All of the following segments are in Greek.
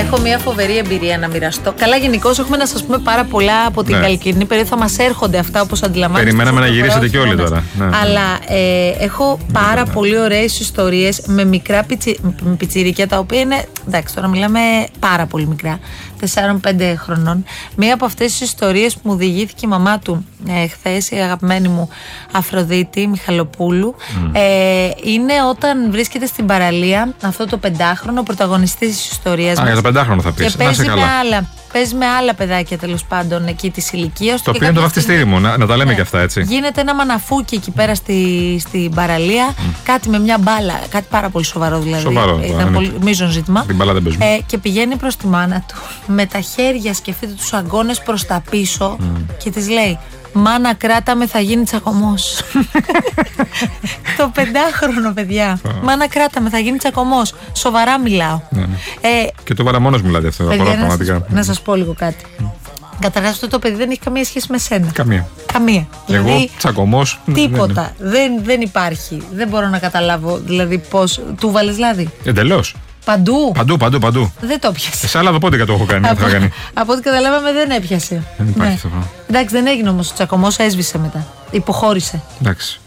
Έχω μια φοβερή εμπειρία να μοιραστώ. Καλά, γενικώς έχουμε να σας πούμε πάρα πολλά από την καλοκαιρινή περίοδο. Θα μας έρχονται αυτά όπως αντιλαμβάνεστε. Περιμέναμε να γυρίσετε κι όλοι τώρα. Αλλά έχω πάρα πολύ ωραίες ιστορίες με μικρά πιτσιρίκια, τα οποία είναι. Εντάξει, τώρα μιλάμε πάρα πολύ μικρά. 4-5 χρονών. Μία από αυτές τις ιστορίες που μου διηγήθηκε η μαμά του χθες, η αγαπημένη μου Αφροδίτη Μιχαλοπούλου, είναι όταν βρίσκεται στην παραλία αυτό το 5χρονο πρωταγωνιστής της ιστορίας μας. Για το 5χρονο θα πεις. Και παίζει με άλλα παιδάκια, τέλος πάντων, εκεί της ηλικίας του. Το οποίο είναι το βαφτιστήρι μου, να τα λέμε και αυτά, έτσι. Γίνεται ένα μαναφούκι εκεί πέρα στην παραλία, κάτι με μια μπάλα, κάτι πάρα πολύ σοβαρό δηλαδή. Σοβαρό, ήταν πολύ μείζον ζήτημα. Την μπάλα δεν παίζουμε. Και πηγαίνει προς τη μάνα του με τα χέρια, σκεφτείτε, τους αγκώνες προς τα πίσω και της λέει: «Μάνα, κράτα με, θα γίνει τσακωμός». Το 5χρονο, παιδιά. «Μάνα, κράτα με, θα γίνει τσακωμός». Σοβαρά μιλάω. Και το παραμόνος μιλάτε αυτό, πραγματικά. Να σας πω λίγο κάτι. Καταρχάς, αυτό το παιδί δεν έχει καμία σχέση με σένα. Καμία. Δηλαδή, εγώ, τσακωμός. Τίποτα. Δεν υπάρχει. Δεν μπορώ να καταλάβω δηλαδή πώς. Του βάλες λάδι. Εντελώς. Παντού. Δεν το έπιασε. Σε άλλα πόντικα το έχω κάνει. Από ό,τι καταλάβαμε δεν έπιασε. Δεν υπάρχει αυτό. Εντάξει, δεν έγινε όμως ο τσακωμός, έσβησε μετά. Υποχώρησε. Εντάξει.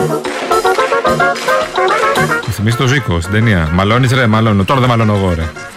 Θυμίζει το Ζήκο στην ταινία. Μαλώνεις ρε, μαλώνω. Τώρα δεν μαλώνω εγώ ρε.